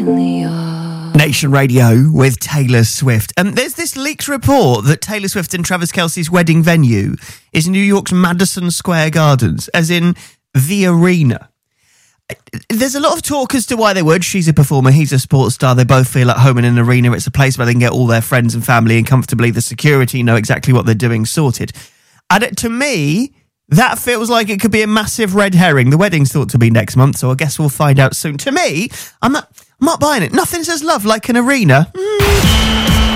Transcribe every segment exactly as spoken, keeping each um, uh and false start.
Nation Radio with Taylor Swift. And there's this leaked report that Taylor Swift and Travis Kelce's wedding venue is New York's Madison Square Gardens, as in the arena. There's a lot of talk as to why they would. She's a performer, he's a sports star. They both feel at home in an arena. It's a place where they can get all their friends and family and comfortably. The security know exactly what they're doing sorted. And it, to me, that feels like it could be a massive red herring. The wedding's thought to be next month, so I guess we'll find out soon. To me, I'm not, I'm not buying it. Nothing says love like an arena. Mm.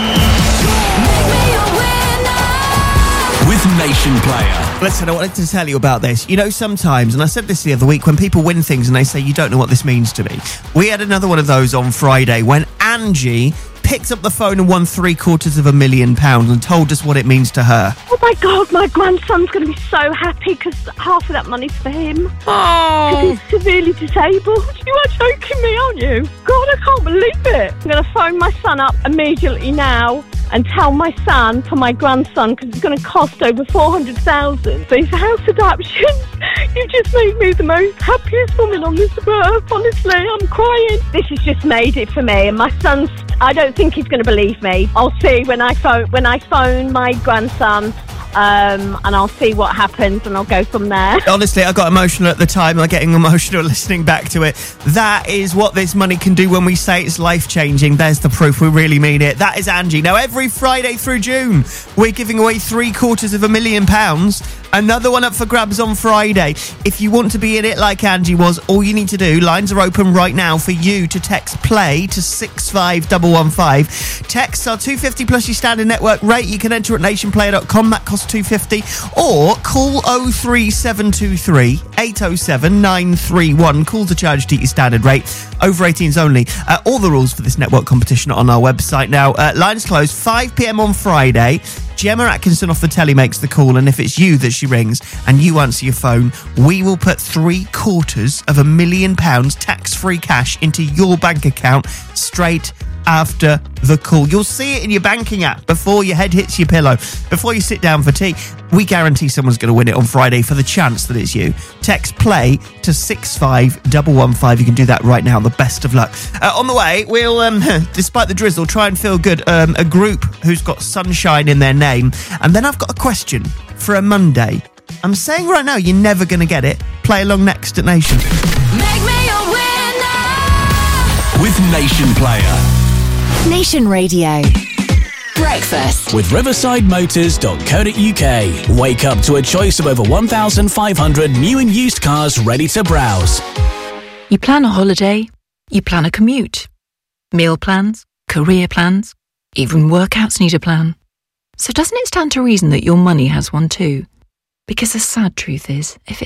With Nation Player. Listen, I wanted to tell you about this. You know, sometimes, and I said this the other week, when people win things and they say, you don't know what this means to me. We had another one of those on Friday when Angie picked up the phone and won three quarters of a million pounds and told us what it means to her. Oh my God, my grandson's going to be so happy because half of that money's for him. Oh. Because he's severely disabled. You are joking me, aren't you? God, I can't believe it. I'm going to phone my son up immediately now and tell my son for my grandson, because it's going to cost over four hundred thousand dollars for his house adoption. You just made me the most happiest woman on this earth. Honestly, I'm crying. This has just made it for me, and my son's, I don't think he's going to believe me. I'll see when I phone when I phone my grandson, um, and I'll see what happens, and I'll go from there. Honestly, I got emotional at the time. I'm getting emotional listening back to it. That is what this money can do when we say it's life-changing. There's the proof. We really mean it. That is Angie. Now, every Friday through June, we're giving away three quarters of a million pounds. Another one up for grabs on Friday. If you want to be in it like Angie was, all you need to do, lines are open right now for you to text play to six five one one five. Texts are two fifty plus your standard network rate. You can enter at nation player dot com. That costs two fifty. Or call oh three seven two three eight oh seven nine three one. Calls are charged at your standard rate. Over eighteens only. Uh, all the rules for this network competition are on our website now. Uh, lines closed five p.m. on Friday. Gemma Atkinson off the telly makes the call, and if it's you that she rings and you answer your phone, we will put three quarters of a million pounds tax-free cash into your bank account straight after the call. You'll see it in your banking app before your head hits your pillow, before you sit down for tea. We guarantee someone's going to win it on Friday for the chance that it's you. Text play to six five one one five. You can do that right now. The best of luck. Uh, on the way, we'll, um, despite the drizzle, try and feel good. Um, a group who's got sunshine in their name. And then I've got a question for a Monday. I'm saying right now, you're never going to get it. Play along next at Nation. Make me a winner with Nation Player. Nation Radio. Breakfast with riverside motors dot co dot uk. Wake up to a choice of over one thousand five hundred new and used cars ready to browse. You plan a holiday, you plan a commute, meal plans, career plans, even workouts need a plan. So doesn't it stand to reason that your money has one too? Because the sad truth is, if it